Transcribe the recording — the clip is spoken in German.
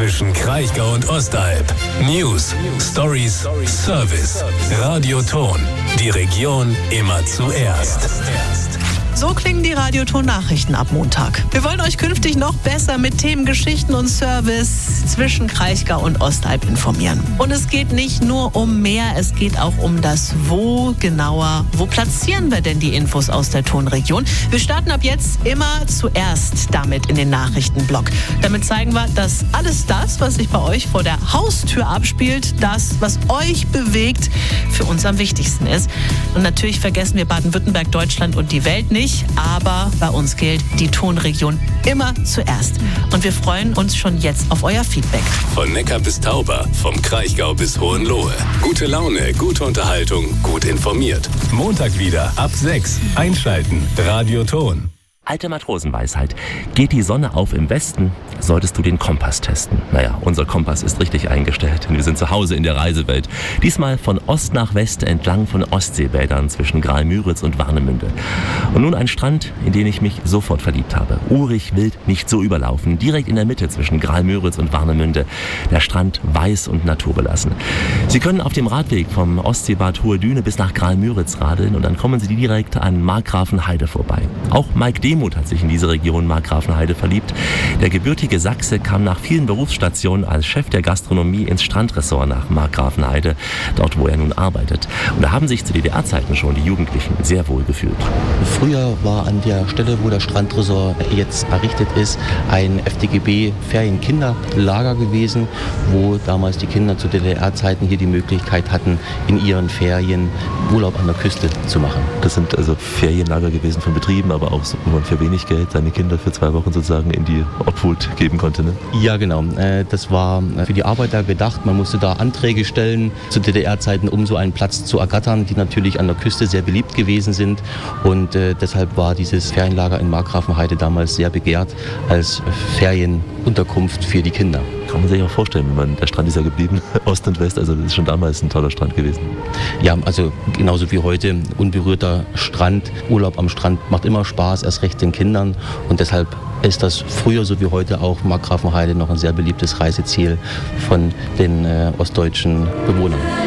zwischen Kraichgau und Ostalb. News, Stories, Service. Radioton. Die Region immer zuerst. So klingen die Radioton-Nachrichten ab Montag. Wir wollen euch künftig noch besser mit Themen, Geschichten und Service zwischen Kraichgau und Ostalb informieren. Und es geht nicht nur um mehr, es geht auch um das Wo genauer. Wo platzieren wir denn die Infos aus der Tonregion? Wir starten ab jetzt immer zuerst damit in den Nachrichtenblock. Damit zeigen wir, dass alles das, was sich bei euch vor der Haustür abspielt, das, was euch bewegt, für uns am wichtigsten ist. Und natürlich vergessen wir Baden-Württemberg, Deutschland und die Welt nicht. Aber bei uns gilt die Tonregion immer zuerst. Und wir freuen uns schon jetzt auf euer Feedback. Von Neckar bis Tauber, vom Kraichgau bis Hohenlohe. Gute Laune, gute Unterhaltung, gut informiert. Montag wieder ab 6. Einschalten. Radioton. Alte Matrosenweisheit. Geht die Sonne auf im Westen, solltest du den Kompass testen. Naja, unser Kompass ist richtig eingestellt, denn wir sind zu Hause in der Reisewelt. Diesmal von Ost nach West entlang von Ostseebädern zwischen Graal-Müritz und Warnemünde. Und nun ein Strand, in den ich mich sofort verliebt habe. Urig, wild, nicht so überlaufen. Direkt in der Mitte zwischen Graal-Müritz und Warnemünde. Der Strand weiß und naturbelassen. Sie können auf dem Radweg vom Ostseebad Hohe Düne bis nach Graal-Müritz radeln und dann kommen Sie direkt an Markgrafenheide vorbei. Auch Mike Demuth hat sich in diese Region Markgrafenheide verliebt. Der gebürtige Sachse kam nach vielen Berufsstationen als Chef der Gastronomie ins Strandressort nach Markgrafenheide, dort wo er nun arbeitet. Und da haben sich zu DDR-Zeiten schon die Jugendlichen sehr wohl gefühlt. Früher war an der Stelle, wo das Strandressort jetzt errichtet ist, ein FDGB-Ferienkinderlager gewesen, wo damals die Kinder zu DDR-Zeiten hier die Möglichkeit hatten, in ihren Ferien Urlaub an der Küste zu machen. Das sind also Ferienlager gewesen von Betrieben, aber auch so, wo man für wenig Geld seine Kinder für 2 Wochen sozusagen in die Obhut geben konnte. Ne? Ja, genau. Das war für die Arbeiter gedacht. Man musste da Anträge stellen zu DDR-Zeiten, um so einen Platz zu ergattern, die natürlich an der Küste sehr beliebt gewesen sind. Und deshalb war dieses Ferienlager in Markgrafenheide damals sehr begehrt als Ferienunterkunft für die Kinder. Kann man sich auch vorstellen, der Strand ist ja geblieben, Ost und West, also das ist schon damals ein toller Strand gewesen. Ja, also genauso wie heute, unberührter Strand, Urlaub am Strand macht immer Spaß, erst recht den Kindern und deshalb ist das früher so wie heute auch Markgrafenheide noch ein sehr beliebtes Reiseziel von den ostdeutschen Bewohnern.